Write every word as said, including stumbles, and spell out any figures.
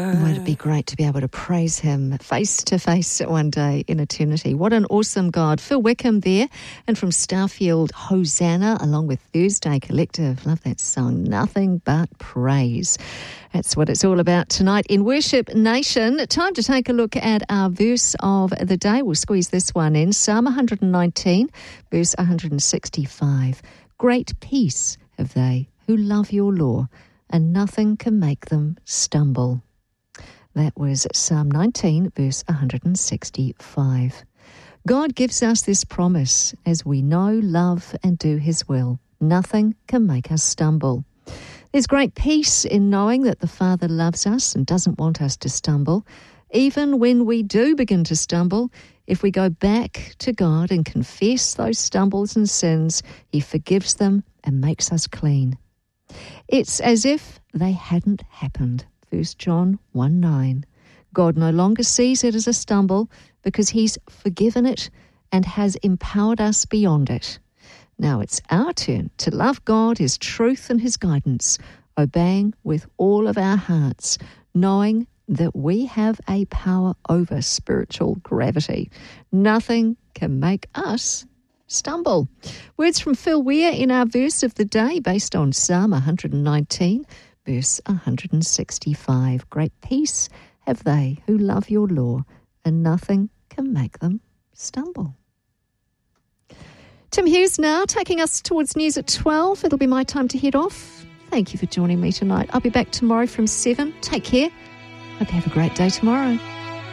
Would it be great to be able to praise him face to face one day in eternity? What an awesome God. Phil Wickham there, and from Starfield, Hosanna, along with Thursday Collective. Love that song, Nothing But Praise. That's what it's all about tonight in Worship Nation. Time to take a look at our verse of the day. We'll squeeze this one in. Psalm one nineteen, verse one sixty-five. Great peace have they who love your law, and nothing can make them stumble. That was Psalm nineteen, verse one sixty-five. God gives us this promise as we know, love, and do his will. Nothing can make us stumble. There's great peace in knowing that the Father loves us and doesn't want us to stumble. Even when we do begin to stumble, if we go back to God and confess those stumbles and sins, he forgives them and makes us clean. It's as if they hadn't happened. First John one nine. God no longer sees it as a stumble because he's forgiven it and has empowered us beyond it. Now it's our turn to love God, his truth and his guidance, obeying with all of our hearts, knowing that we have a power over spiritual gravity. Nothing can make us stumble. Words from Phil Weir in our verse of the day based on Psalm one nineteen, verse one sixty-five. Great peace have they who love your law, and nothing can make them stumble. Tim Hughes now taking us towards news at twelve. It'll be my time to head off. Thank you for joining me tonight. I'll be back tomorrow from seven. Take care. Hope you have a great day tomorrow.